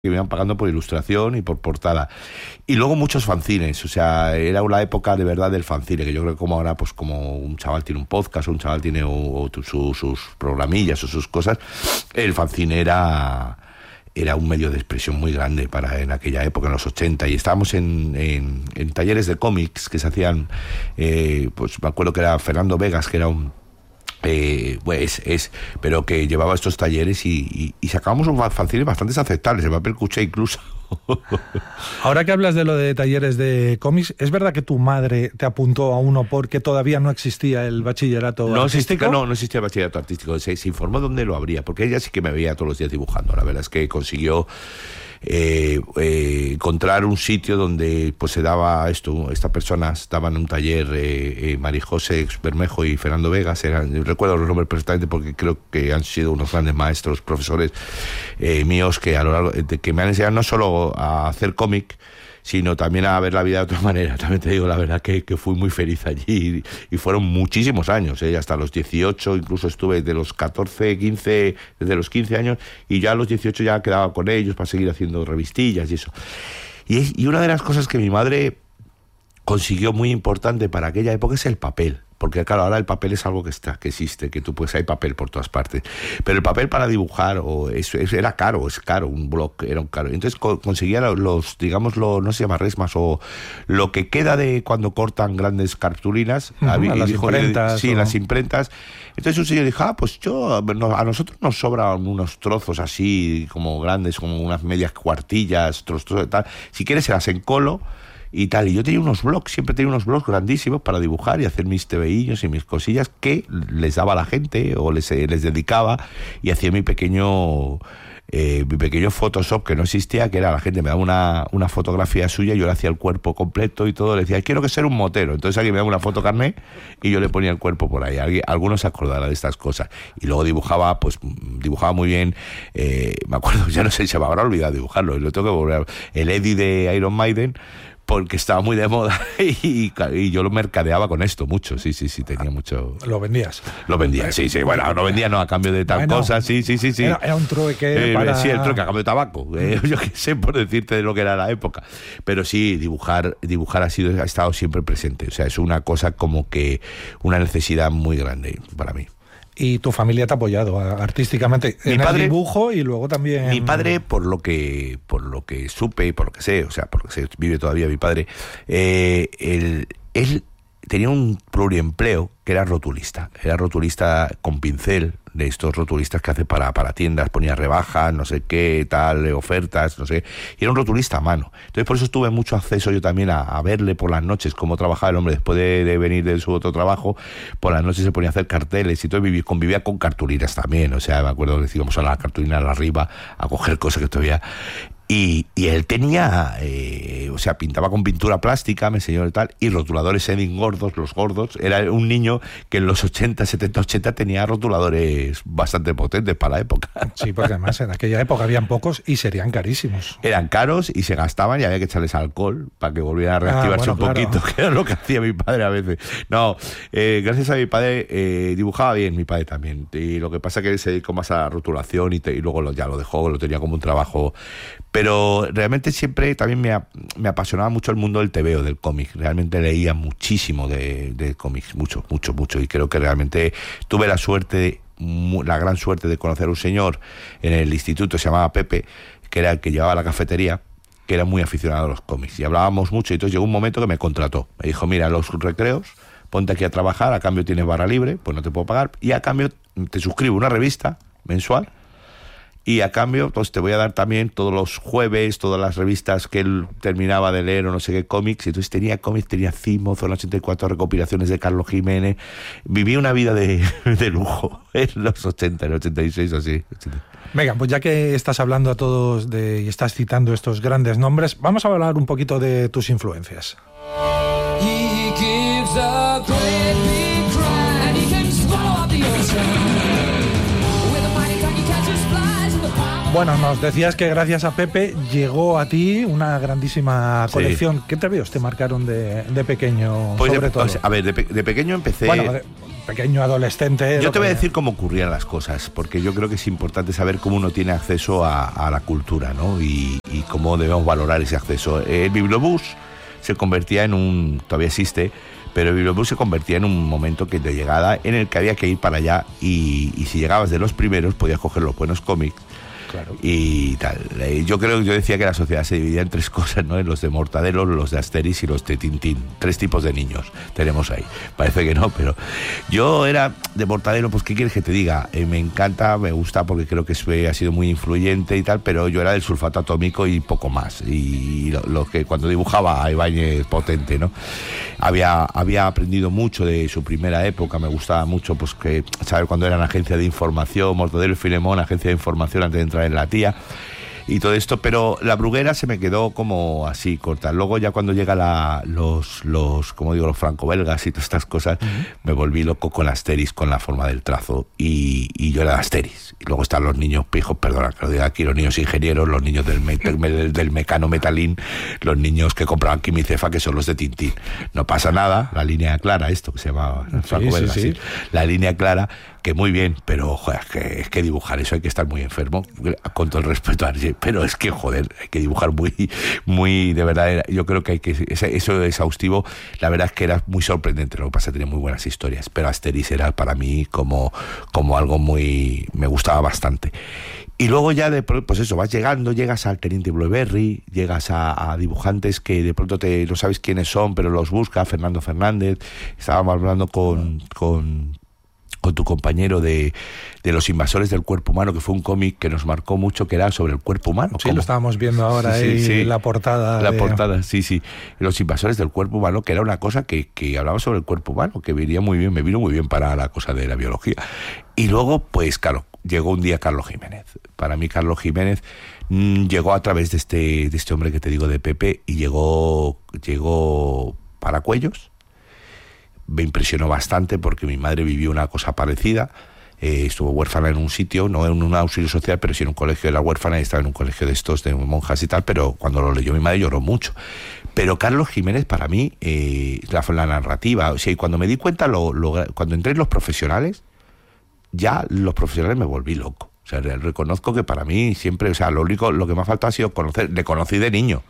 que me iban pagando por ilustración y por portada. Y luego muchos fanzines, o sea, era una época de verdad del fanzine, que yo creo que como ahora, pues como un chaval tiene un podcast, o un chaval tiene sus programillas o sus cosas, el fanzine era un medio de expresión muy grande en aquella época, en los 80, y estábamos en talleres de cómics que se hacían, pues me acuerdo que era Fernando Vegas, que era un pero que llevaba estos talleres y sacábamos un fanzine bastante aceptables, el papel cuché incluso. Ahora que hablas de lo de talleres de cómics, ¿es verdad que tu madre te apuntó a uno porque todavía no existía el bachillerato artístico? No existía el bachillerato artístico, se informó dónde lo habría, porque ella sí que me veía todos los días dibujando. La verdad es que consiguió encontrar un sitio donde pues se daba esto. Estas personas daban un taller, María José Bermejo y Fernando Vegas, recuerdo los nombres perfectamente porque creo que han sido unos grandes maestros, profesores míos, que a lo largo de que me han enseñado no solo a hacer cómic, sino también a ver la vida de otra manera. También te digo la verdad que fui muy feliz allí, y fueron muchísimos años, hasta los 18, incluso estuve de los 14, 15, desde los 15 años, y ya a los 18 ya quedaba con ellos para seguir haciendo revistillas y eso. Y una de las cosas que mi madre consiguió muy importante para aquella época es el papel. Porque claro, ahora el papel es algo que existe, que tú hay papel por todas partes. Pero el papel para dibujar era caro, es caro, un bloc era un caro. Entonces conseguía no se llama resmas, o lo que queda de cuando cortan grandes cartulinas. Las imprentas. Sí, las imprentas. Entonces un señor dijo, pues a nosotros nos sobran unos trozos así, como grandes, como unas medias cuartillas, trozos de tal. Si quieres se las encolo y tal, y yo siempre tenía unos blogs grandísimos para dibujar y hacer mis tebeillos y mis cosillas que les daba a la gente o les dedicaba, y hacía mi pequeño Photoshop que no existía, que era, la gente me daba una fotografía suya, yo le hacía el cuerpo completo y todo, le decía, quiero que ser un motero, entonces alguien me daba una foto carné y yo le ponía el cuerpo por ahí. Algunos se acordarán de estas cosas. Y luego dibujaba muy bien, me acuerdo, ya no sé, se me habrá olvidado dibujarlo, y lo tengo que volver, el Eddie de Iron Maiden, porque estaba muy de moda y yo lo mercadeaba con esto mucho, sí, tenía mucho. ¿Lo vendías? Lo vendía, sí, bueno, no vendía, no, a cambio de tal cosa, sí. Era un trueque para... Sí, el trueque a cambio de tabaco, yo qué sé, por decirte de lo que era la época. Pero sí, dibujar ha estado siempre presente, o sea, es una cosa como que una necesidad muy grande para mí. Y tu familia te ha apoyado artísticamente en el dibujo, y luego también... Mi padre, por lo que supe y por lo que sé, o sea, por lo que sé, vive todavía mi padre, él tenía un pluriempleo que era rotulista con pincel, de estos rotulistas que hace para tiendas, ponía rebajas, no sé qué, tal, ofertas, no sé, y era un rotulista a mano. Entonces por eso tuve mucho acceso yo también a verle por las noches cómo trabajaba el hombre después de venir de su otro trabajo. Por las noches se ponía a hacer carteles y todo, convivía con cartulinas también, o sea, me acuerdo que íbamos a la cartulina arriba a coger cosas que todavía... Y él tenía, pintaba con pintura plástica, me enseñó y tal, y rotuladores Edding gordos, los gordos. Era un niño que en los 80, 70, 80 tenía rotuladores bastante potentes para la época. Sí, porque además en aquella época habían pocos y serían carísimos. Eran caros y se gastaban, y había que echarles alcohol para que volvieran a reactivarse poquito, que era lo que hacía mi padre a veces. No, gracias a mi padre, dibujaba bien mi padre también. Y lo que pasa es que él se dedicó más a la rotulación y luego ya lo dejó, lo tenía como un trabajo. Pero realmente siempre también me apasionaba mucho el mundo del tebeo, del cómic. Realmente leía muchísimo de cómics, mucho. Y creo que realmente tuve la gran suerte de conocer a un señor en el instituto, se llamaba Pepe, que era el que llevaba la cafetería, que era muy aficionado a los cómics. Y hablábamos mucho, y entonces llegó un momento que me contrató. Me dijo, mira, los recreos, ponte aquí a trabajar, a cambio tienes barra libre, pues no te puedo pagar, y a cambio te suscribo una revista mensual, y a cambio pues te voy a dar también todos los jueves todas las revistas que él terminaba de leer o no sé qué cómics. Y entonces tenía cómics, tenía Cimo, Zona 84, recopilaciones de Carlos Jiménez. Viví una vida de lujo en los 80, en el 86 así. Venga, pues ya que estás hablando a todos y estás citando estos grandes nombres, vamos a hablar un poquito de tus influencias. He gives a great big cry and he can swallow up the ocean. Bueno, nos decías que gracias a Pepe llegó a ti una grandísima colección. Sí. ¿Qué tebeos te marcaron de pequeño, pues sobre todo? A ver, de pequeño empecé... Bueno, pequeño adolescente... Yo te voy a decir cómo ocurrían las cosas, porque yo creo que es importante saber cómo uno tiene acceso a la cultura, ¿no? Y cómo debemos valorar ese acceso. El bibliobús se convertía en un... todavía existe, pero el bibliobús se convertía en un momento de llegada en el que había que ir para allá y si llegabas de los primeros podías coger los buenos cómics. Claro. Y tal. Yo decía que la sociedad se dividía en tres cosas, ¿no? En los de Mortadelo, los de Asterix y los de Tintín. 3 tipos de niños tenemos ahí. Parece que no, pero yo era de Mortadelo, pues ¿qué quieres que te diga? Me encanta, me gusta porque creo que ha sido muy influyente y tal, pero yo era del sulfato atómico y poco más. Y lo que cuando dibujaba a Ibáñez potente, ¿no? Había aprendido mucho de su primera época, me gustaba mucho pues que saber cuando eran agencia de información, Mortadelo y Filemón, agencia de información antes de entrar en La Tía y todo esto, pero la Bruguera se me quedó como así corta. Luego ya cuando llega los como digo, los franco-belgas y todas estas cosas, me volví loco con Asterix, con la forma del trazo y yo era de Asterix. Y luego están los niños pijos, perdona que lo diga aquí, los niños ingenieros, los niños del Mecano Metalín, los niños que compraban Quimicefa, que son los de Tintín. No pasa nada, la línea clara, esto que se llama franco-belga, sí. La línea clara, que muy bien, pero joder, es que dibujar eso hay que estar muy enfermo, con todo el respeto a Arge, pero es que joder, hay que dibujar muy de verdad. Yo creo que hay que eso exhaustivo, la verdad es que era muy sorprendente. Lo que pasa es que tenía muy buenas historias, pero Asterix era para mí como algo muy, me gustaba bastante. Y luego ya pues eso, llegas al Teniente Blueberry, llegas a dibujantes que de pronto no sabes quiénes son, pero los busca, Fernando Fernández. Estábamos hablando con tu compañero de Los Invasores del Cuerpo Humano, que fue un cómic que nos marcó mucho, que era sobre el cuerpo humano. Sí, lo estábamos viendo ahora ahí, la portada. La portada, sí. Los Invasores del Cuerpo Humano, que era una cosa que hablaba sobre el cuerpo humano, que me vino muy bien para la cosa de la biología. Y luego, pues claro, llegó un día Carlos Jiménez. Para mí Carlos Jiménez llegó a través de este hombre que te digo, de Pepe, y llegó Paracuellos. Me impresionó bastante porque mi madre vivió una cosa parecida. Estuvo huérfana en un sitio, no en un auxilio social, pero sí en un colegio de la huérfana, y estaba en un colegio de estos de monjas y tal, pero cuando lo leyó mi madre lloró mucho. Pero Carlos Jiménez para mí, la narrativa, o sea, y cuando me di cuenta, cuando entré en los profesionales, ya los profesionales me volví loco. O sea, reconozco que para mí siempre, o sea, lo que me ha faltado ha sido conocer. Le conocí de niño,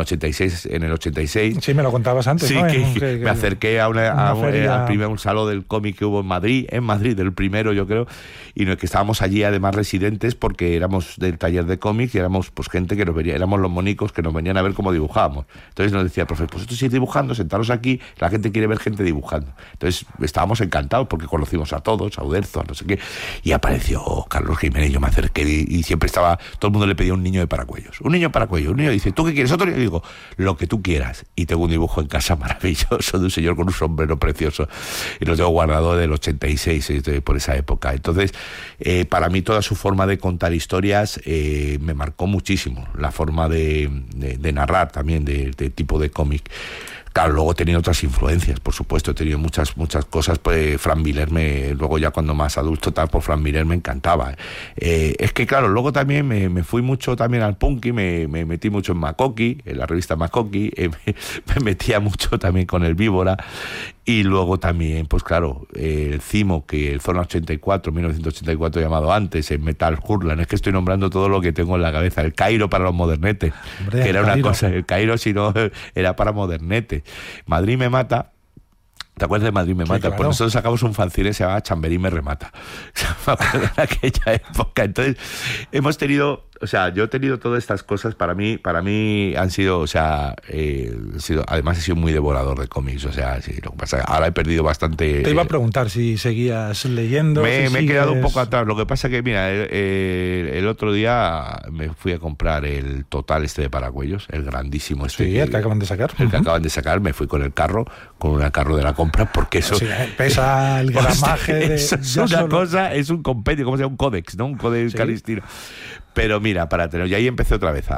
en el 86. Sí, me lo contabas antes, sí, ¿no? Me acerqué al primer salón del cómic que hubo en Madrid, del primero, yo creo, y que estábamos allí además residentes porque éramos del taller de cómics y éramos pues gente que nos venía, éramos los monicos que nos venían a ver cómo dibujábamos. Entonces nos decía el profe, pues esto sigue dibujando, sentaros aquí, la gente quiere ver gente dibujando. Entonces estábamos encantados porque conocimos a todos, a Uderzo, a no sé qué, y apareció Carlos Jiménez. Yo me acerqué y siempre estaba, todo el mundo le pedía un niño de Paracuellos. Un niño de Paracuellos, un niño dice, ¿tú qué quieres? Otro niño. Digo, lo que tú quieras. Y tengo un dibujo en casa maravilloso de un señor con un sombrero precioso y lo tengo guardado del 86, por esa época. Entonces, para mí toda su forma de contar historias me marcó muchísimo. La forma de narrar también, de tipo de cómic. Claro, luego he tenido otras influencias, por supuesto, he tenido muchas cosas, pues Frank Miller, luego ya cuando más adulto, tal, por Frank Miller me encantaba. Es que claro, luego también me fui mucho también al punky, me metí mucho en Makoki, en la revista Makoki, me metía mucho también con el Víbora, y luego también, pues claro, el Cimo, que el Zona 84, 1984 llamado antes, el Metal Hurlan, es que estoy nombrando todo lo que tengo en la cabeza, el Cairo para los modernetes, hombre, que era una cosa, el Cairo si no era para modernetes. Madrid me mata. ¿Te acuerdas de Madrid me mata? Claro. Pues nosotros sacamos un fanzine que se llamaba Chamberí me remata. Me acuerdo de aquella época. Entonces, hemos tenido, o sea, yo he tenido todas estas cosas, para mí han sido, o sea, además he sido muy devorador de cómics, o sea, sí, lo que pasa, ahora he perdido bastante. Te iba a preguntar si seguías leyendo. Me he quedado un poco atrás. Lo que pasa que, mira, el otro día me fui a comprar el Total de Paracuellos, el grandísimo este. Sí, el que acaban de sacar. El que acaban de sacar, me fui con el carro, con una carro de la compra, porque eso... Sí, pesa el gramaje eso es una cosa, es un compendio, ¿cómo se llama? Un códex, ¿no? Un códex calistino. Pero mira, para tener... Y ahí empecé otra vez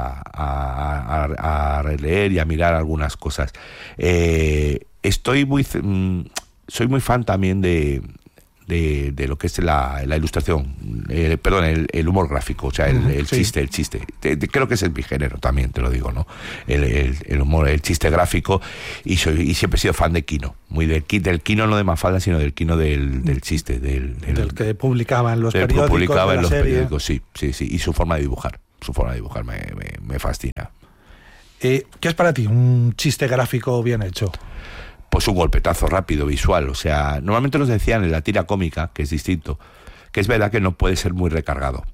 a releer y a mirar algunas cosas. Soy muy fan también de de lo que es la ilustración, el humor gráfico, o sea, el chiste. Creo que ese es mi género también, te lo digo, ¿no? El humor, el chiste gráfico, y siempre he sido fan de Quino, muy del Quino, no de Mafalda, sino del Quino del chiste, del que publicaba en los periódicos. Sí, y su forma de dibujar me fascina. ¿Qué es para ti un chiste gráfico bien hecho? Pues un golpetazo rápido, visual. O sea, normalmente nos decían en la tira cómica, que es distinto, que es verdad que no puede ser muy recargado.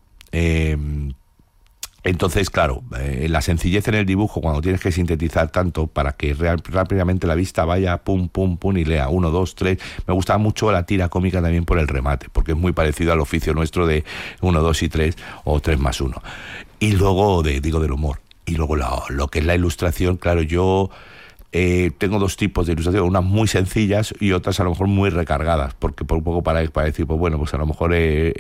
Entonces, claro, la sencillez en el dibujo, cuando tienes que sintetizar tanto para que rápidamente la vista vaya pum, pum, pum y lea 1, 2, 3. Me gustaba mucho la tira cómica también por el remate, porque es muy parecido al oficio nuestro de 1, 2 y 3 o 3 más 1. Y luego, del humor. Y luego lo que es la ilustración, claro, yo... tengo dos tipos de ilustración, unas muy sencillas y otras a lo mejor muy recargadas, porque por un poco para decir, pues bueno, pues a lo mejor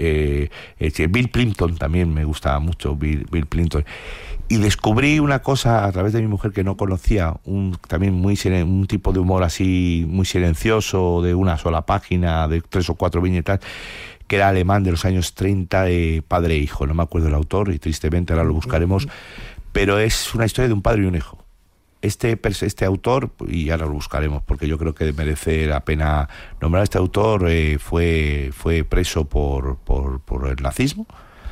Bill Plympton también me gustaba mucho, Bill Plympton. Y descubrí una cosa a través de mi mujer que no conocía, un tipo de humor así muy silencioso, de una sola página, de 3 o 4 viñetas, que era alemán, de los años 30, de padre e hijo. No me acuerdo el autor y tristemente ahora lo buscaremos, pero es una historia de un padre y un hijo. Este autor, y ahora lo buscaremos porque yo creo que merece la pena nombrar, este autor fue preso por el nazismo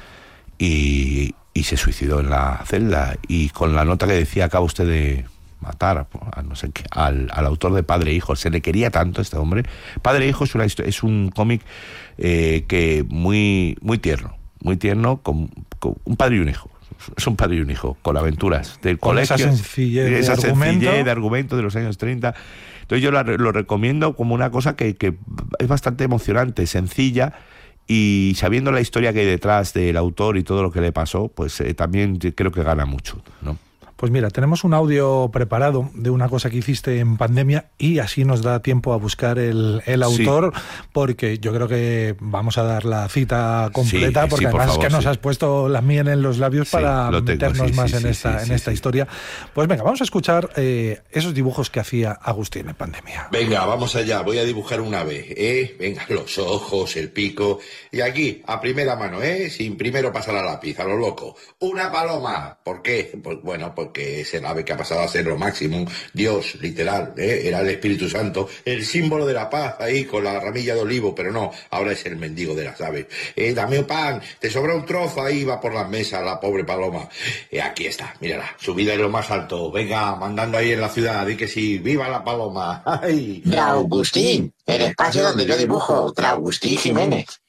y se suicidó en la celda, y con la nota que decía: acaba usted de matar a no sé qué, al autor de Padre e Hijo. Se le quería tanto a este hombre. Padre e Hijo es un cómic que muy tierno, con un padre y un hijo. Es un padre y un hijo, con aventuras del colegio. Esa sencillez de argumento de los años 30. Entonces yo lo recomiendo como una cosa que es bastante emocionante, sencilla, y sabiendo la historia que hay detrás del autor y todo lo que le pasó, pues también creo que gana mucho, ¿no? Pues mira, tenemos un audio preparado de una cosa que hiciste en pandemia y así nos da tiempo a buscar el autor, porque yo creo que vamos a dar la cita completa, porque además favor, es que nos has puesto la miel en los labios para meternos más en esta historia. Pues venga, vamos a escuchar esos dibujos que hacía Agustín en pandemia. Venga, vamos allá, voy a dibujar un ave, Venga, los ojos, el pico, y aquí, a primera mano, sin primero pasar a lápiz, a lo loco. Una paloma. ¿Por qué? Pues bueno, porque es el ave que ha pasado a ser lo máximo, Dios, literal, era el Espíritu Santo, el símbolo de la paz ahí con la ramilla de olivo, pero no, ahora es el mendigo de las aves. Dame un pan, te sobra un trozo, ahí va por las mesas la pobre paloma. Aquí está, mírala, subida en lo más alto, venga, mandando ahí en la ciudad, di que sí, viva la paloma. ¡Ay! Traugustín, el espacio donde yo dibujo, Traugustín Jiménez.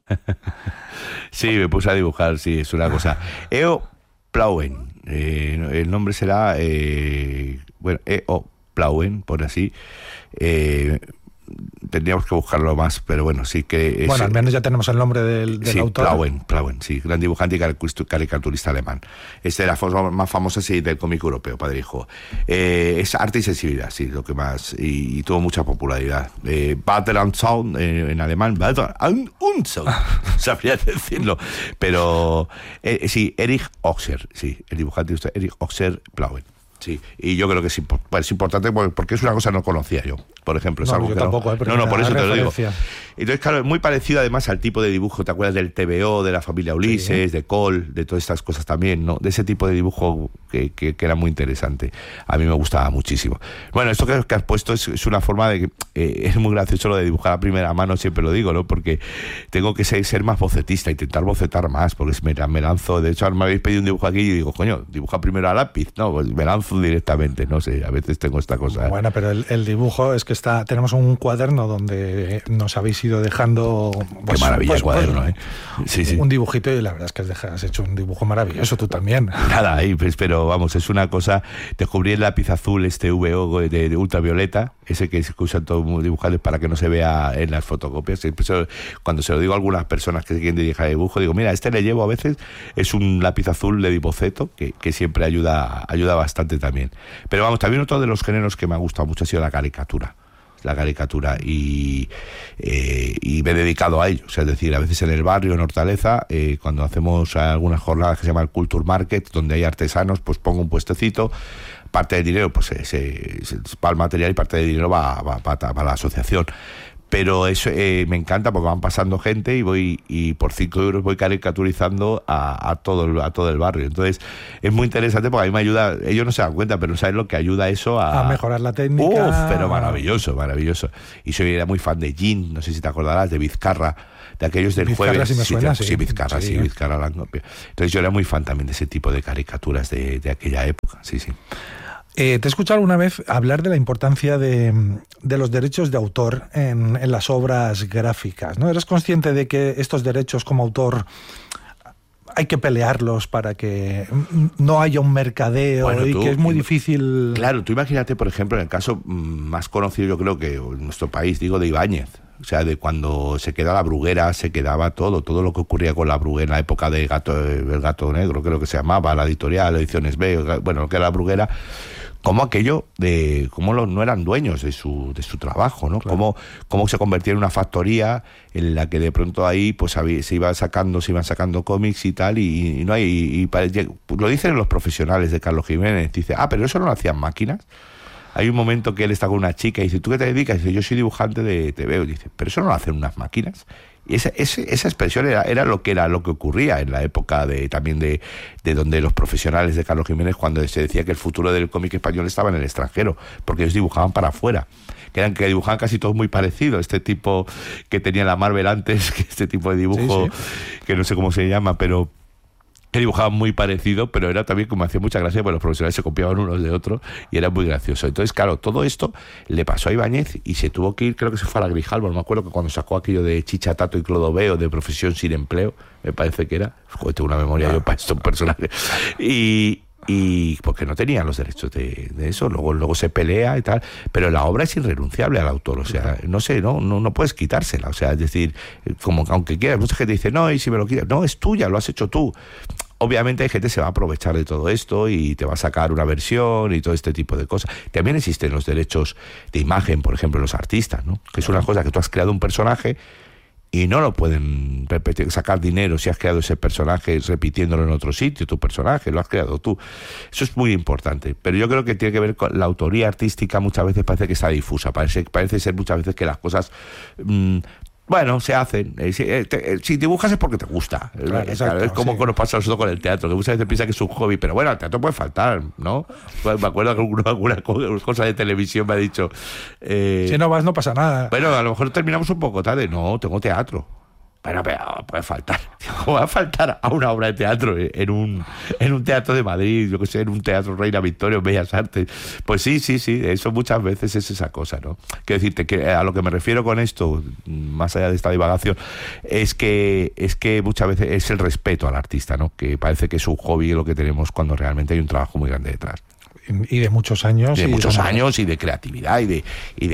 Sí, me puse a dibujar, sí, es una cosa. Eo Plauen. El nombre será E.O. Plauen, por así. Tendríamos que buscarlo más, pero bueno, sí que... Bueno, al menos ya tenemos el nombre del autor. Plauen, sí, gran dibujante y caricaturista alemán. Este era más famoso, sí, del cómic europeo, padre e hijo. Es arte y sensibilidad, sí, lo que más... Y tuvo mucha popularidad. Vater und Sound, en alemán, Vater und Sound, sabría decirlo. Pero, sí, Erich Oxer, sí, el dibujante Erich Oxer Plauen. Sí, y yo creo que es importante porque es una cosa que no conocía yo, por ejemplo. Es algo yo que tampoco, no, por eso te lo digo. Entonces, claro, es muy parecido además al tipo de dibujo, ¿te acuerdas del TVO, de la familia Ulises, de Cole, de todas estas cosas también, ¿no? De ese tipo de dibujo que era muy interesante. A mí me gustaba muchísimo. Bueno, esto que has puesto es una forma de que es muy gracioso lo de dibujar a primera mano, siempre lo digo, ¿no? Porque tengo que ser más bocetista, intentar bocetar más, porque me lanzo. De hecho, me habéis pedido un dibujo aquí y digo, coño, dibuja primero a lápiz, no, pues me lanzo directamente, no sé, a veces tengo esta cosa. Bueno, pero el dibujo es que tenemos un cuaderno donde nos habéis ido dejando... Qué maravilla el cuaderno, Sí. Un dibujito, y la verdad es que has hecho un dibujo maravilloso, tú también. Nada, ahí, pues, pero vamos, es una cosa... Descubrí el lápiz azul, VO de ultravioleta, ese que usan todos los dibujantes para que no se vea en las fotocopias. Cuando se lo digo a algunas personas que quieren dirigir dibujo, digo, mira, le llevo a veces, es un lápiz azul de boceto que siempre ayuda bastante también. Pero vamos, también otro de los géneros que me ha gustado mucho ha sido la caricatura y me he dedicado a ello. O sea, es decir, a veces en el barrio, en Hortaleza, cuando hacemos algunas jornadas que se llama el Culture Market, donde hay artesanos, pues pongo un puestecito, parte del dinero pues se va al material y parte del dinero va a la asociación. Pero eso me encanta porque van pasando gente y por 5 euros voy caricaturizando a todo el barrio. Entonces es muy interesante porque a mí me ayuda, ellos no se dan cuenta, pero no saben lo que ayuda eso a mejorar la técnica. Pero maravilloso. Y era muy fan de Jean, no sé si te acordarás, de Vizcarra, de aquellos del Vizcarra, jueves. sí me suena, sí. Vizcarra Langopia. Entonces yo era muy fan también de ese tipo de caricaturas de aquella época, sí. Te he escuchado alguna vez hablar de la importancia de los derechos de autor en las obras gráficas, ¿no? ¿Eres consciente de que estos derechos como autor hay que pelearlos para que no haya un mercadeo que es muy difícil? Claro, tú imagínate, por ejemplo, en el caso más conocido, yo creo que en nuestro país, digo, de Ibáñez. O sea, de cuando se queda la Bruguera, se quedaba todo lo que ocurría con la Bruguera en la época de El Gato Negro, creo que se llamaba, la editorial, Ediciones B, bueno, lo que era la Bruguera, como aquello de cómo no eran dueños de su trabajo, ¿no? Claro. Cómo se convertía en una factoría en la que de pronto ahí pues se iban sacando cómics y tal, y no hay, lo dicen los profesionales de Carlos Jiménez, dice, pero eso no lo hacían máquinas. Hay un momento que él está con una chica y dice, ¿tú qué te dedicas? Y dice, yo soy dibujante de TVO. Y dice, pero eso no lo hacen unas máquinas. Y esa expresión era lo que ocurría en la época también de donde los profesionales de Carlos Jiménez, cuando se decía que el futuro del cómic español estaba en el extranjero, porque ellos dibujaban para afuera, que dibujaban casi todos muy parecidos, este tipo que tenía la Marvel antes, que este tipo de dibujo, sí. Que no sé cómo se llama, pero que dibujaban muy parecido, pero era también como hacía mucha gracia, porque los profesionales se copiaban unos de otros y era muy gracioso. Entonces, claro, todo esto le pasó a Ibáñez y se tuvo que ir, creo que se fue a la Grijalbo, no me acuerdo, que cuando sacó aquello de Chicha, Tato y Clodoveo, de Profesión sin empleo, me parece que era, tengo una memoria yo para estos personajes, y porque no tenían los derechos de eso, luego se pelea y tal, pero la obra es irrenunciable al autor, o sea, no sé, no puedes quitársela, o sea, es decir, como que aunque quieras, mucha gente dice, no, y si me lo quitas, no, es tuya, lo has hecho tú. Obviamente hay gente que se va a aprovechar de todo esto y te va a sacar una versión y todo este tipo de cosas. También existen los derechos de imagen, por ejemplo, los artistas, ¿no? Que es una cosa que tú has creado un personaje y no lo pueden sacar dinero si has creado ese personaje repitiéndolo en otro sitio, tu personaje, lo has creado tú. Eso es muy importante, pero yo creo que tiene que ver con la autoría artística, muchas veces parece que está difusa, parece ser muchas veces que las cosas... Bueno, se hacen. Si dibujas es porque te gusta. Claro, exacto, es como nos pasa a nosotros con el teatro, que muchas veces piensa que es un hobby, pero bueno, el teatro puede faltar, ¿no? Pues me acuerdo que alguna cosa de televisión me ha dicho... si no vas, no pasa nada. Bueno, a lo mejor terminamos un poco tarde. No, tengo teatro. Pero puede faltar. ¿Cómo va a faltar a una obra de teatro en un teatro de Madrid, yo que sé, en un teatro Reina Victoria o Bellas Artes? Pues sí, eso muchas veces es esa cosa, ¿no? Quiero decirte que a lo que me refiero con esto, más allá de esta divagación, es que muchas veces es el respeto al artista, ¿no? Que parece que es un hobby lo que tenemos cuando realmente hay un trabajo muy grande detrás. Y de muchos años. Y de creatividad y de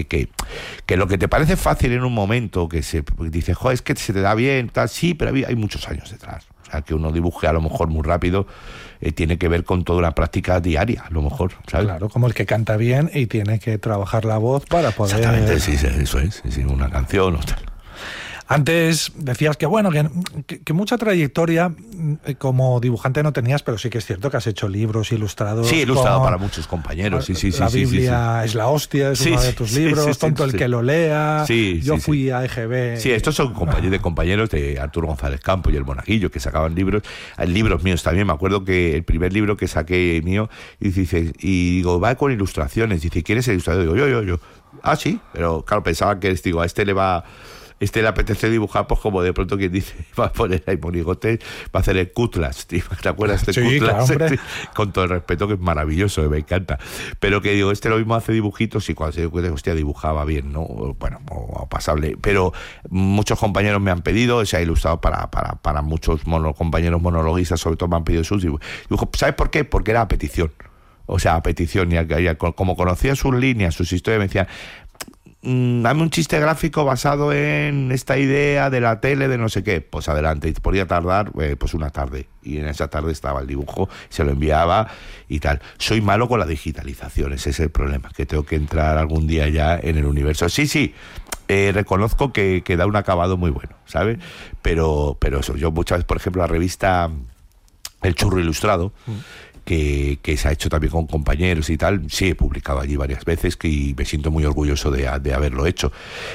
que lo que te parece fácil en un momento, que se dice, joder, es que se te da bien, tal, sí, pero hay muchos años detrás. O sea, que uno dibuje a lo mejor muy rápido tiene que ver con toda una práctica diaria, a lo mejor, ¿sabes? Claro, como el que canta bien y tiene que trabajar la voz para poder... Exactamente, sí, eso es, sí, una canción o tal. Antes decías que bueno, que mucha trayectoria como dibujante no tenías, pero sí que es cierto que has hecho libros ilustrados. Sí, he ilustrado para muchos compañeros, sí. La Biblia es la hostia, es uno de tus libros, tonto el que lo lea. Yo fui a EGB. Sí, estos son compañeros de Arturo González Campo y el Monaguillo, que sacaban libros míos también. Me acuerdo que el primer libro que saqué mío, y digo, va con ilustraciones. Dice, ¿quién es el ilustrador? Digo, yo. Ah, sí, pero claro, pensaba que a este le apetece dibujar, pues como de pronto quien dice, va a poner ahí monigotes, va a hacer el Cutlass, ¿te acuerdas de Cutlass? Claro, con todo el respeto, que es maravilloso, me encanta. Pero que digo, lo mismo hace dibujitos y cuando se dio cuenta, hostia, dibujaba bien, ¿no? Bueno, o pasable. Pero muchos compañeros me han pedido, se ha ilustrado para muchos compañeros monologuistas, sobre todo me han pedido sus dibujos. ¿Sabes por qué? Porque era a petición. O sea, a petición, y como conocía sus líneas, sus historias, me decían, dame un chiste gráfico basado en esta idea de la tele de no sé qué, pues adelante. Y podía tardar pues una tarde, y en esa tarde estaba el dibujo, se lo enviaba y tal. Soy malo con la digitalización, ese es el problema, que tengo que entrar algún día ya en el universo. Sí, reconozco que da un acabado muy bueno, ¿sabes? Pero eso, yo muchas veces, por ejemplo, la revista El Churro Ilustrado, que se ha hecho también con compañeros y tal. Sí, he publicado allí varias veces y me siento muy orgulloso de haberlo hecho.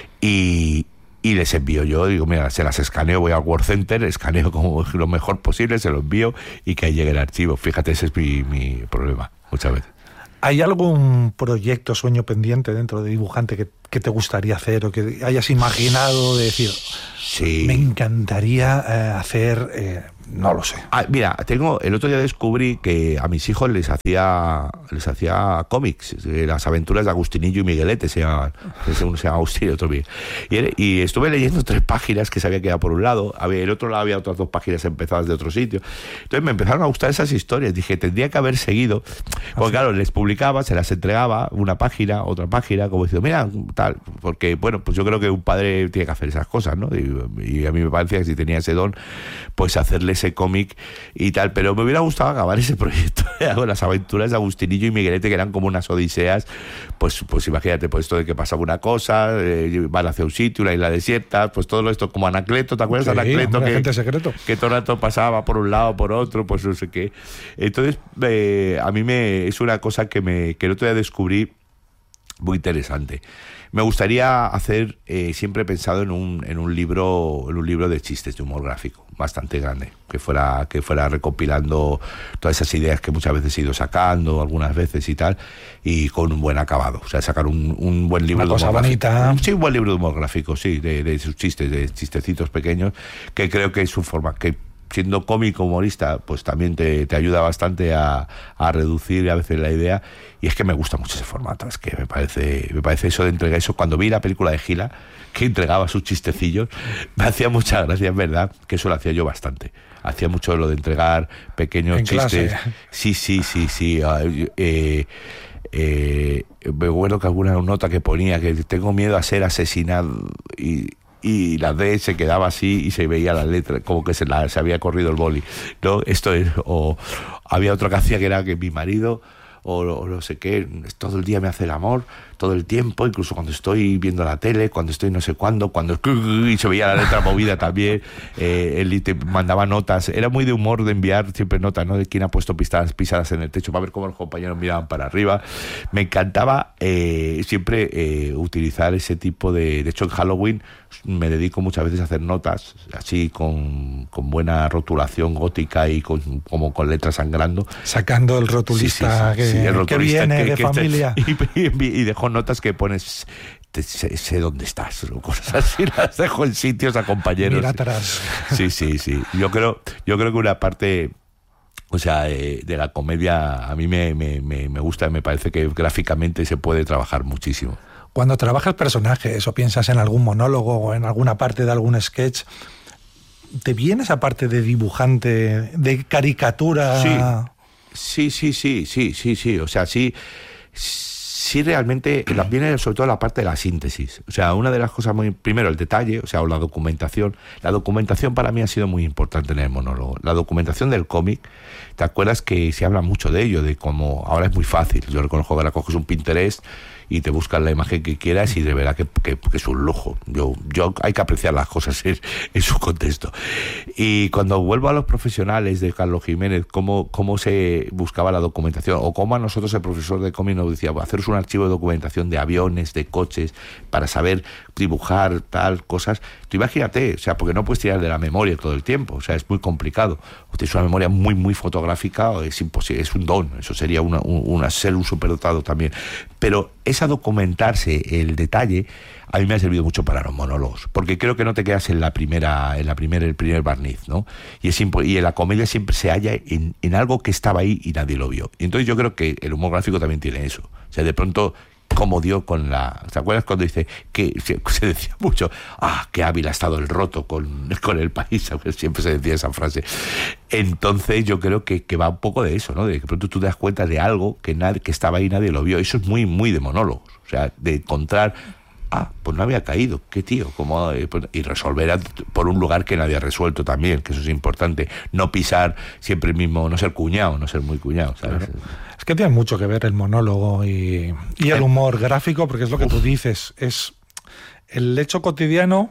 Y les envío yo, digo, mira, se las escaneo, voy al Word Center, escaneo como lo mejor posible, se lo envío y que ahí llegue el archivo. Fíjate, ese es mi problema muchas veces. ¿Hay algún proyecto, sueño pendiente dentro de dibujante que te gustaría hacer o que hayas imaginado de decir, sí, me encantaría hacer, no lo sé? Mira, el otro día descubrí que a mis hijos les hacía cómics, las aventuras de Agustinillo y Miguelete se llamaban. Uno se llama Agustín y otro Miguel. Y estuve leyendo 3 páginas que se había quedado por un lado, el otro lado había otras 2 páginas empezadas de otro sitio. Entonces me empezaron a gustar esas historias. Dije, tendría que haber seguido, porque claro, les publicaba, se las entregaba, una página, otra página, como diciendo, mira, tal, porque bueno, pues yo creo que un padre tiene que hacer esas cosas, ¿no? Y a mí me parecía que si tenía ese don, pues hacerle ese cómic y tal, pero me hubiera gustado acabar ese proyecto con las aventuras de Agustinillo y Miguelete, que eran como unas odiseas, pues imagínate, pues esto de que pasaba una cosa, van hacia un sitio, una isla desierta, pues todo esto como Anacleto, ¿te acuerdas de Anacleto? Que todo el rato pasaba por un lado, por otro, pues no sé qué. Entonces, a mí es una cosa que el otro día descubrí muy interesante. Me gustaría hacer, siempre he pensado en un libro de chistes de humor gráfico, bastante grande, que fuera recopilando todas esas ideas que muchas veces he ido sacando, algunas veces y tal, y con un buen acabado. O sea, sacar un buen libro de humor gráfico. Bonita. Sí, un buen libro de humor gráfico, sí, de sus chistes, de chistecitos pequeños, que creo que es su forma, que siendo cómico, humorista, pues también te ayuda bastante a reducir a veces la idea. Y es que me gusta mucho ese formato, es que me parece eso de entregar eso. Cuando vi la película de Gila, que entregaba sus chistecillos, me hacía mucha gracia, es verdad, que eso lo hacía yo bastante. Hacía mucho lo de entregar pequeños en chistes. Clase. Sí. Me acuerdo que alguna nota que ponía que tengo miedo a ser asesinado y la D se quedaba así y se veía la letra como que se había corrido el boli, ¿no? Esto es, o había otra que hacía que era que mi marido o no sé qué, todo el día me hace el amor, todo el tiempo, incluso cuando estoy viendo la tele, cuando estoy no sé cuándo, y se veía la letra movida también. Él te mandaba notas, era muy de humor de enviar siempre notas, ¿no? De quién ha puesto pisadas en el techo para ver cómo los compañeros miraban para arriba. Me encantaba siempre utilizar ese tipo de hecho en Halloween me dedico muchas veces a hacer notas así con buena rotulación gótica y como con letras sangrando, sacando el rotulista, el rotulista que viene de familia y dejo notas que pones sé dónde estás, o cosas así, las dejo en sitios a compañeros. Mira atrás. Sí. Yo creo que una parte, o sea, de la comedia a mí me gusta, me parece que gráficamente se puede trabajar muchísimo. Cuando trabajas personajes o piensas en algún monólogo o en alguna parte de algún sketch, ¿te viene esa parte de dibujante, de caricatura? Sí. O sea, sí realmente viene sobre todo la parte de la síntesis. O sea, una de las cosas primero el detalle, o sea, o la documentación. La documentación para mí ha sido muy importante en el monólogo. La documentación del cómic, ¿te acuerdas que se habla mucho de ello? De cómo ahora es muy fácil. Yo reconozco que ahora coges un Pinterest y te buscas la imagen que quieras y de verdad que es un lujo. Yo hay que apreciar las cosas en su contexto. Y cuando vuelvo a los profesionales de Carlos Jiménez, cómo se buscaba la documentación, o cómo a nosotros el profesor de cómic nos decía, haceros un archivo de documentación de aviones, de coches, para saber dibujar tal, cosas. Tú imagínate, o sea, porque no puedes tirar de la memoria todo el tiempo, o sea, es muy complicado. O tienes una memoria muy, muy fotográfica, o es imposible, es un don, eso sería ser un superdotado también. Pero esa documentarse, el detalle, a mí me ha servido mucho para los monólogos, porque creo que no te quedas el primer barniz, ¿no? Y en la comedia siempre se halla en algo que estaba ahí y nadie lo vio. Y entonces yo creo que el humor gráfico también tiene eso. O sea, de pronto, como dio con ¿te acuerdas cuando dice que se decía mucho, qué hábil ha estado el Roto con el país? Siempre se decía esa frase. Entonces yo creo que va un poco de eso, ¿no? De que pronto tú te das cuenta de algo que estaba ahí y nadie lo vio. Eso es muy, muy de monólogos. O sea, de encontrar, pues no había caído, qué tío, y resolver por un lugar que nadie ha resuelto también, que eso es importante. No pisar siempre el mismo, no ser cuñado, no ser muy cuñado, ¿sabes? Claro. Es que tiene mucho que ver el monólogo y el humor gráfico, porque es lo que tú dices, es el hecho cotidiano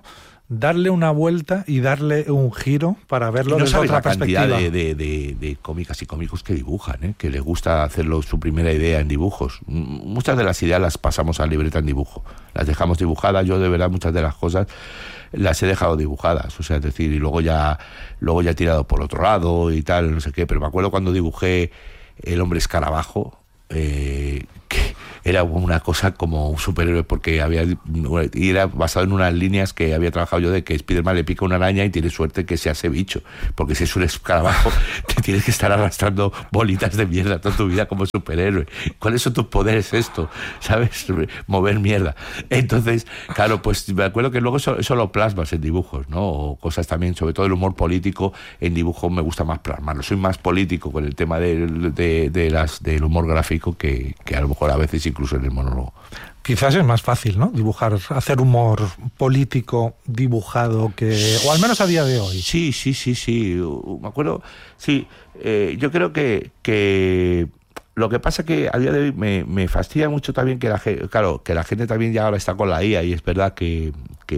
darle una vuelta y darle un giro para verlo desde otra perspectiva. No sabes la cantidad de cómicas y cómicos que dibujan, que les gusta hacerlo su primera idea en dibujos. Muchas de las ideas las pasamos a libreta en dibujo, las dejamos dibujadas. Yo de verdad muchas de las cosas las he dejado dibujadas, o sea, es decir, y luego ya he tirado por otro lado y tal, no sé qué, pero me acuerdo cuando dibujé El Hombre Escarabajo, que era una cosa como un superhéroe, porque y era basado en unas líneas que había trabajado yo, de que Spiderman le pica una araña y tiene suerte que sea ese bicho, porque si es un escarabajo te tienes que estar arrastrando bolitas de mierda toda tu vida como superhéroe. ¿Cuáles son tus poderes esto? ¿Sabes? Mover mierda. Entonces, claro, pues me acuerdo que luego eso lo plasmas en dibujos, ¿no? O cosas también, sobre todo el humor político, en dibujo me gusta más plasmarlo. Soy más político con el tema del humor gráfico que a lo mejor a veces incluso en el monólogo. Quizás es más fácil, ¿no? Dibujar, hacer humor político dibujado, o al menos a día de hoy. Sí. Me acuerdo, sí. Yo creo que lo que pasa que a día de hoy me fastidia mucho también que la gente también ya ahora está con la IA, y es verdad que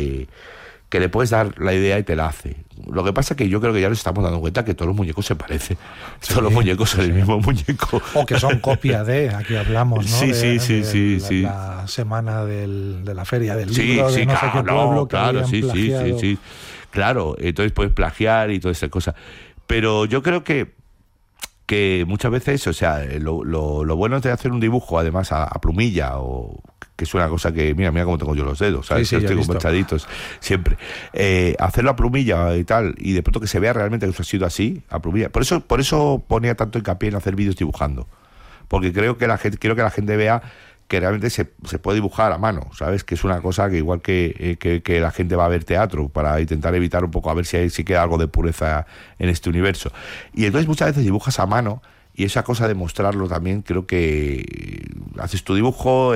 le puedes dar la idea y te la hace. Lo que pasa es que yo creo que ya nos estamos dando cuenta que todos los muñecos se parecen. Sí, todos los muñecos son el mismo muñeco. O que son copia de, aquí hablamos, ¿no? Sí. La semana de la feria del libro, de no sé qué pueblo que habían plagiado. Sí. Claro, entonces puedes plagiar y toda esa cosa. Pero yo creo que muchas veces, o sea, lo bueno es de hacer un dibujo, además, a plumilla, o que es una cosa que, mira cómo tengo yo los dedos, ¿sabes? Sí, estoy manchaditos siempre. Hacerlo a plumilla y tal, y de pronto que se vea realmente que eso ha sido así, a plumilla. Por eso ponía tanto hincapié en hacer vídeos dibujando, porque quiero que la gente vea que realmente se puede dibujar a mano, ¿sabes? Que es una cosa que igual que la gente va a ver teatro, para intentar evitar un poco, a ver si queda algo de pureza en este universo. Y entonces muchas veces dibujas a mano, y esa cosa de mostrarlo también, creo que haces tu dibujo,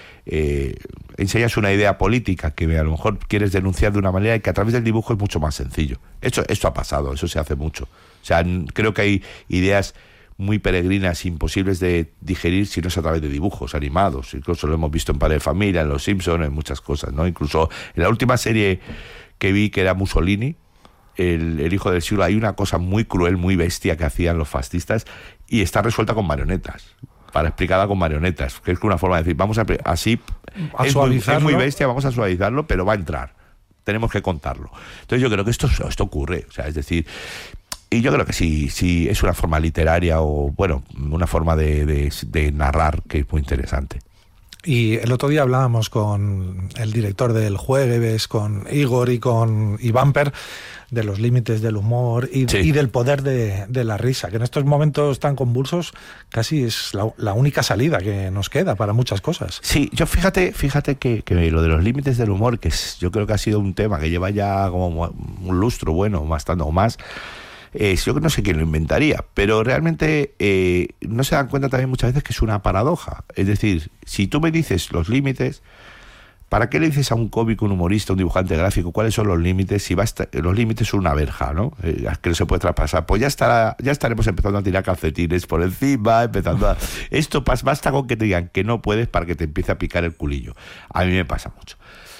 enseñas una idea política que a lo mejor quieres denunciar de una manera, y que a través del dibujo es mucho más sencillo. Esto ha pasado, eso se hace mucho. O sea, creo que hay ideas muy peregrinas, imposibles de digerir si no es a través de dibujos animados. Incluso lo hemos visto en Padre de Familia, en Los Simpsons, en muchas cosas, ¿no? Incluso en la última serie que vi, que era Mussolini, el hijo del siglo, hay una cosa muy cruel, muy bestia que hacían los fascistas, y está resuelta con marionetas, explicada con marionetas, que es una forma de decir, vamos a suavizarlo. Es muy bestia, vamos a suavizarlo, pero va a entrar, tenemos que contarlo. Entonces yo creo que esto ocurre, o sea, es decir, y yo creo que sí es una forma literaria, o bueno, una forma de narrar que es muy interesante. Y el otro día hablábamos con el director del Jueves, con Igor y con Bumper, de los límites del humor y del poder de la risa, que en estos momentos tan convulsos casi es la única salida que nos queda para muchas cosas. Sí, yo fíjate que lo de los límites del humor, yo creo que ha sido un tema que lleva ya como un lustro, bueno, bastante o más. Yo no sé quién lo inventaría, pero realmente no se dan cuenta también muchas veces que es una paradoja. Es decir, si tú me dices los límites, ¿para qué le dices a un cómico, un humorista, un dibujante gráfico cuáles son los límites? Si los límites son una verja, ¿no? Que no se puede traspasar. Pues ya estaremos empezando a tirar calcetines por encima, esto basta con que te digan que no puedes para que te empiece a picar el culillo. A mí me pasa mucho.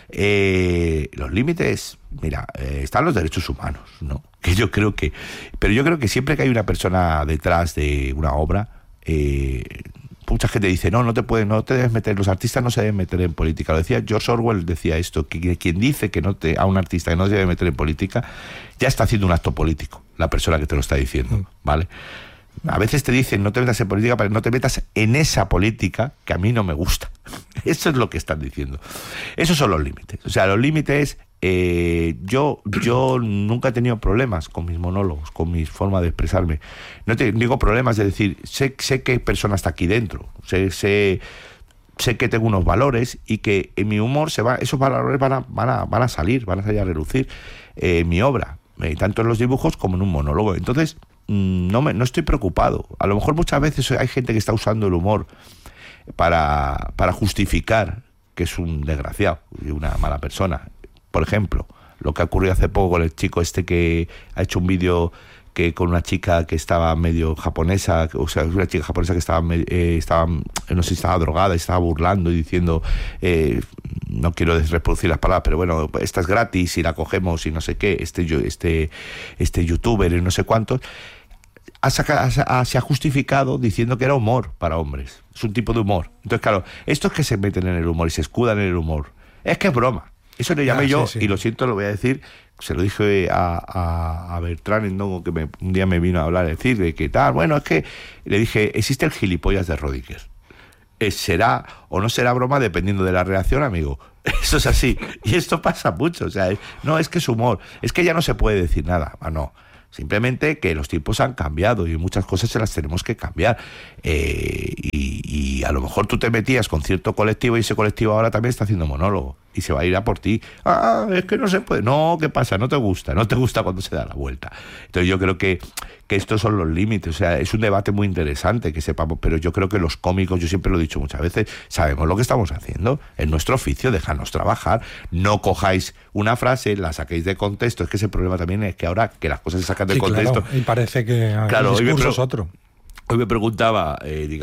Los límites, mira, están los derechos humanos, ¿no? Pero yo creo que siempre que hay una persona detrás de una obra, mucha gente dice, no te debes meter, los artistas no se deben meter en política. Lo decía George Orwell, decía esto, que quien dice que a un artista que no se debe meter en política, ya está haciendo un acto político, la persona que te lo está diciendo, ¿vale? A veces te dicen, no te metas en política, pero no te metas en esa política que a mí no me gusta. Eso es lo que están diciendo. Esos son los límites. O sea, los límites, yo nunca he tenido problemas con mis monólogos, con mi forma de expresarme. No digo problemas de decir, sé qué persona está aquí dentro, sé que tengo unos valores, y que en mi humor esos valores van a salir a relucir en mi obra, tanto en los dibujos como en un monólogo. Entonces, no estoy preocupado. A lo mejor muchas veces hay gente que está usando el humor para justificar que es un desgraciado y una mala persona. Por ejemplo, lo que ha ocurrido hace poco con el chico que ha hecho un vídeo que con una chica que estaba medio japonesa, o sea, una chica japonesa que estaba no sé si estaba drogada, y estaba burlando y diciendo no quiero reproducir las palabras, pero bueno, esta es gratis y la cogemos y no sé qué, este youtuber y no sé cuántos, se ha justificado diciendo que era humor para hombres, es un tipo de humor. Entonces, claro, estos que se meten en el humor y se escudan en el humor, es que es broma. Eso le llamé yo, sí. Y lo siento, lo voy a decir, se lo dije a Bertrand, ¿no? Que un día me vino a hablar, a decir de que tal, bueno, es que le dije, existe el gilipollas de Rodinger. Será o no será broma dependiendo de la reacción, amigo. Eso es así. Y esto pasa mucho. O sea, no es que es humor, es que ya no se puede decir nada. No. Simplemente que los tiempos han cambiado y muchas cosas se las tenemos que cambiar. Y a lo mejor tú te metías con cierto colectivo y ese colectivo ahora también está haciendo monólogo y se va a ir a por ti. Es que no se puede. No, ¿qué pasa? No te gusta cuando se da la vuelta. Entonces yo creo que estos son los límites. O sea, es un debate muy interesante que sepamos, pero yo creo que los cómicos, yo siempre lo he dicho muchas veces, sabemos lo que estamos haciendo. Es nuestro oficio, dejadnos trabajar. No cojáis una frase, la saquéis de contexto. Es que ese problema también es que ahora que las cosas se sacan de contexto. Claro, y parece que el discurso es otro. Hoy me preguntaba,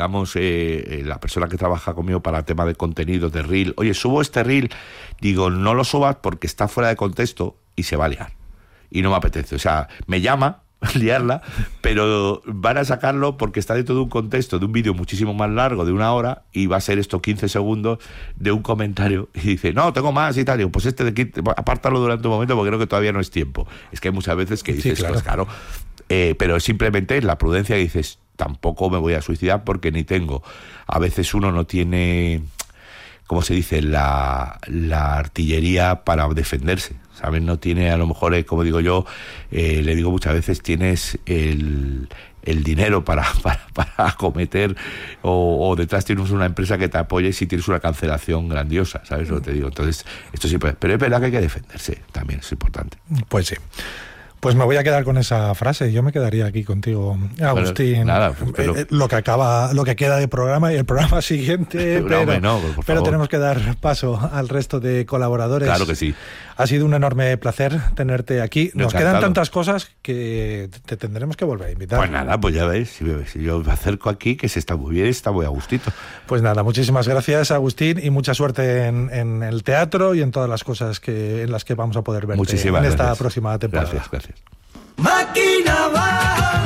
la persona que trabaja conmigo para el tema de contenidos, de reel, oye, subo este reel, digo, no lo subas porque está fuera de contexto y se va a liar. Y no me apetece, o sea, me llama liarla, pero van a sacarlo porque está dentro de un contexto de un vídeo muchísimo más largo, de 1 hora, y va a ser esto 15 segundos de un comentario, y dice, no, tengo más y tal, digo, pues apártalo durante un momento porque creo que todavía no es tiempo. Es que hay muchas veces que dices, sí, claro. Pero simplemente la prudencia que dices, tampoco me voy a suicidar porque ni tengo. A veces uno no tiene, ¿cómo se dice?, la artillería para defenderse, ¿sabes? No tiene, a lo mejor, como digo yo, le digo muchas veces, tienes el dinero para acometer o detrás tienes una empresa que te apoye si tienes una cancelación grandiosa, ¿sabes lo que te digo? Entonces, esto siempre, pero es verdad que hay que defenderse, también es importante. Pues sí. Pues me voy a quedar con esa frase. Yo me quedaría aquí contigo, Agustín. Nada, pero... lo que queda de programa y el programa siguiente. Pero tenemos que dar paso al resto de colaboradores. Claro que sí. Ha sido un enorme placer tenerte aquí. Nos quedan tantas cosas que te tendremos que volver a invitar. Pues nada, pues ya veis, si yo me acerco aquí, que se está muy bien, está muy a gustito. Pues nada, muchísimas gracias, Agustín, y mucha suerte en el teatro y en todas las cosas en las que vamos a poder verte esta próxima temporada. Gracias. Máquina va,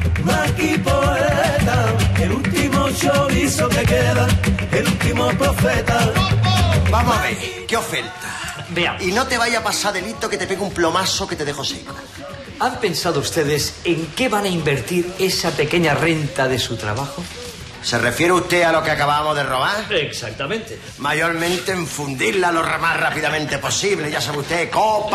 poeta, el último chorizo que queda, el último profeta. Vamos a ver, ¿qué oferta? Veamos. Y no te vaya a pasar delito que te pegue un plomazo que te dejo seco. ¿Han pensado ustedes en qué van a invertir esa pequeña renta de su trabajo? ¿Se refiere usted a lo que acabamos de robar? Exactamente. Mayormente en fundirla lo más rápidamente posible, ya sabe usted, copa.